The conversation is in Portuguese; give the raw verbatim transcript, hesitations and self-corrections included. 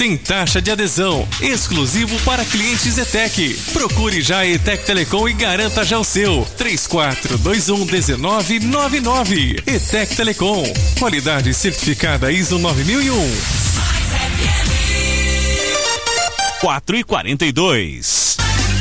sem taxa de adesão, exclusivo para clientes E T E C. Procure já a E T E C Telecom e garanta já o seu. três quatro dois um um nove nove nove. E T E C Telecom, qualidade certificada I S O nove mil e um. quatro e quarenta e dois.